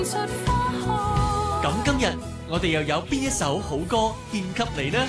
咁今日我哋又有邊一首好歌獻給你呢？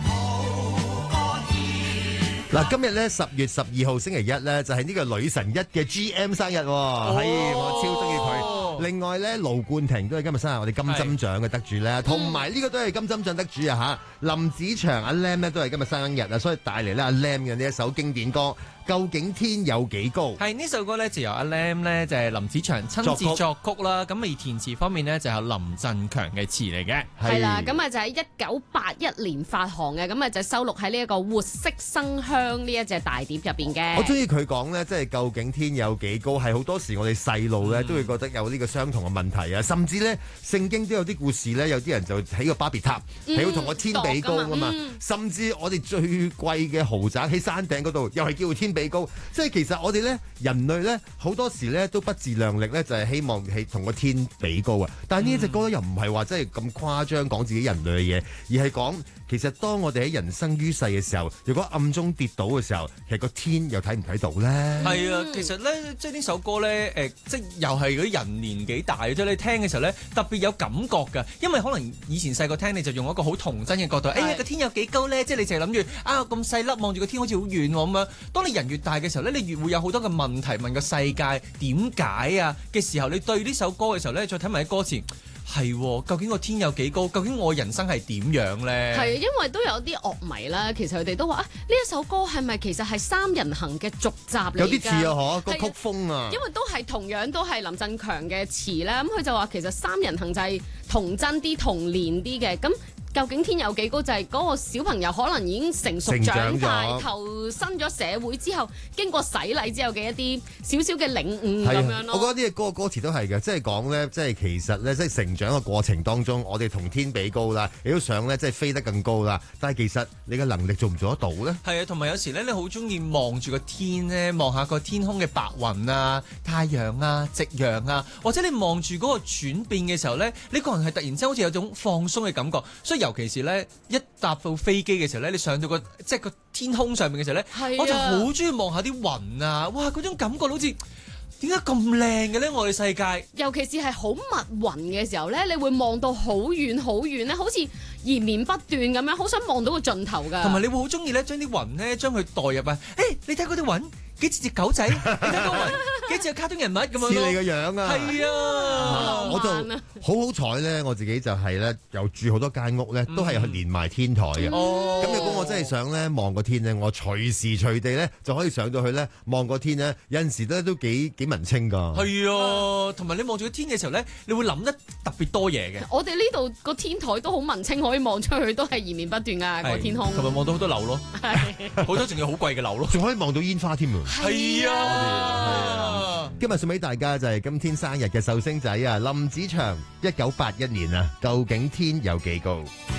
嗱，今日咧10月12號星期一咧，就係呢個女神一嘅 GM 生日，係我超中意佢。另外咧，盧冠廷都係今日生日，我哋金針獎嘅得主咧，同埋呢個都係金針獎得主啊嚇。林子祥阿 Lam 咧都係今日生日啊，所以帶嚟咧阿 Lam 嘅呢一首經典歌。究竟天有幾高？ 係呢首歌咧就由阿 Lam 咧就係林子祥親自作曲啦，咁而填詞方面呢，就係林振強嘅詞嚟嘅。 係啦，咁啊就喺1981年發行嘅，咁啊就收錄喺呢一個活色生香呢一隻大碟入邊嘅。 我中意佢講咧，即係究竟天有幾高？係好多時我哋細路咧都會覺得有呢個相同嘅問題啊，甚至咧聖經都有啲故事咧，有啲人就起個巴別塔，係要同個天比高㗎嘛。甚至我哋最貴嘅豪宅喺山頂嗰度，又係叫天比高。即係其實我哋咧人類咧好多時咧都不自量力咧，就係希望係同個天比高啊。但係呢一隻歌咧又唔係話真係咁誇張講自己人類嘅嘢，而係講其實當我哋喺人生於世嘅時候，如果暗中跌倒嘅時候，其實個天又睇唔睇到咧？ 係啊，其實咧即係呢首歌咧即係又係嗰啲人年紀大嘅啫，你聽嘅時候咧特別有感覺㗎，因為可能以前細個聽你就用一個好童真嘅角度，個天有幾高咧？即係你淨係諗住啊咁細粒望住個天好似好遠喎咁樣。當你人越大嘅時候咧，你越會有好多嘅問題問個世界點解啊嘅時候，你對呢首歌嘅時候咧，再睇埋啲歌詞。係，究竟個天有幾高？究竟我人生係點樣咧？ 係，因為都有啲樂迷啦，其實佢哋都話啊，呢一首歌係咪其實係三人行嘅續集嚟㗎？ 有啲似啊，嗬，個曲風啊。 因為都係同樣都係林振強嘅詞啦，咁佢就話其實三人行就係童真啲、童年啲嘅咁。究竟天有幾高？就係嗰個小朋友可能已經成熟長大，投身咗社會之後，經過洗禮之後嘅一啲少少嘅領悟咁樣咯。 我覺得呢個歌詞都係嘅，即係講咧，即係其實咧，即係成長嘅過程當中，我哋同天比高啦，你都想咧，即係飛得更高啦。但係其實你嘅能力做唔做得到咧？係啊，同埋有時咧，你好中意望住個天咧，望下個天空嘅白雲啊、太陽啊、夕陽啊，或者你望住嗰個轉變嘅時候咧，你個人係突然之間好似有種放鬆嘅感覺，所以尤其是咧一搭到飛機嘅時候咧，你上到即係個天空上面嘅時候咧，我就好中意望下啲雲啊！哇，嗰種感覺好似點解咁靚嘅咧？我哋世界， 尤其是係好密雲嘅時候咧，你會望到好遠好遠咧，好似延綿不斷咁樣，好想望到個盡頭㗎。 同埋你會好中意咧，將啲雲咧將佢代入啊！你睇嗰啲雲幾似隻狗仔，你睇嗰雲幾似個卡通人物咁樣咯。似你個樣啊！ 係啊， 我就好彩咧，我自己就係咧，又住好多間屋咧，都係連埋天台嘅。咁如果我真係想咧望個天咧，我隨時隨地咧就可以上到去咧望個天咧，有陣時都幾文青㗎。 係啊，同埋你望住個天嘅時候咧，你會諗得特別多嘢嘅。 我哋呢度個天台都好文青，可以望出去都係延綿不斷啊個天空。 同埋望到好多樓咯，好多仲有好貴嘅樓咯， 仲可以望到煙花添啊！ 係啊！ 今日送俾大家就係今天生日嘅壽星仔啊，林子祥，1981年啊，究竟天有幾高？